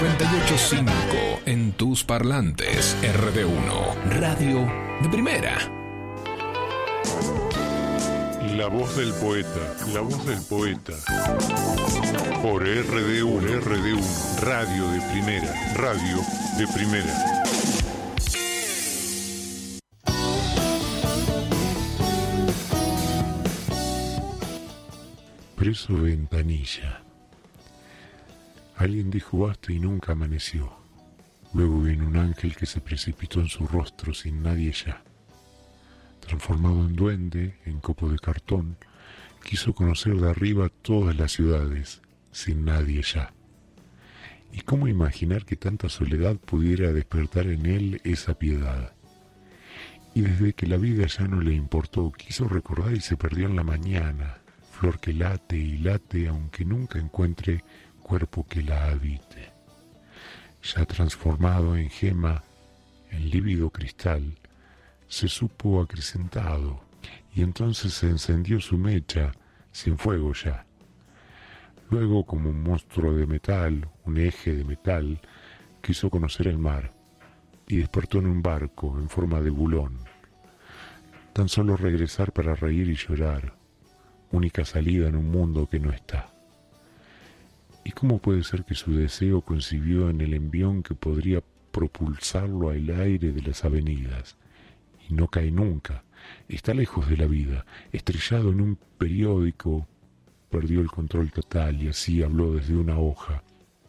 98.5 en tus parlantes. RD1, radio de primera. La voz del poeta, la voz del poeta. Por RD1, radio de primera, radio de primera. Preso Ventanilla. Alguien dijo basta y nunca amaneció. Luego vino un ángel que se precipitó en su rostro sin nadie ya. Transformado en duende, en copo de cartón, quiso conocer de arriba todas las ciudades, sin nadie ya. ¿Y cómo imaginar que tanta soledad pudiera despertar en él esa piedad? Y desde que la vida ya no le importó, quiso recordar y se perdió en la mañana, flor que late y late aunque nunca encuentre cuerpo que la habite. Ya transformado en gema, en lívido cristal, se supo acrecentado, y entonces se encendió su mecha, sin fuego ya. Luego, como un monstruo de metal, un eje de metal, quiso conocer el mar, y despertó en un barco en forma de bulón. Tan solo regresar para reír y llorar, única salida en un mundo que no está. ¿Y cómo puede ser que su deseo concibió en el envión que podría propulsarlo al aire de las avenidas? Y no cae nunca, está lejos de la vida, estrellado en un periódico, perdió el control total y así habló desde una hoja.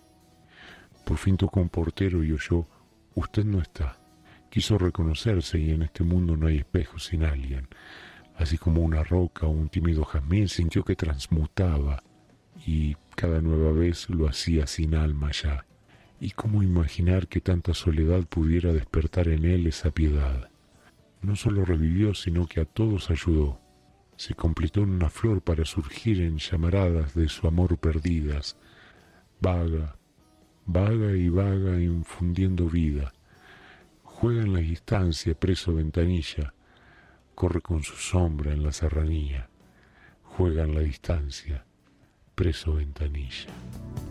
Por fin tocó un portero y oyó, usted no está. Quiso reconocerse y en este mundo no hay espejo sin alguien. Así como una roca o un tímido jazmín sintió que transmutaba y cada nueva vez lo hacía sin alma ya. ¿Y cómo imaginar que tanta soledad pudiera despertar en él esa piedad? No solo revivió, sino que a todos ayudó. Se completó en una flor para surgir en llamaradas de su amor perdidas. Vaga, vaga y vaga infundiendo vida. Juega en la distancia, preso Ventanilla. Corre con su sombra en la serranía. Juega en la distancia, preso Ventanilla.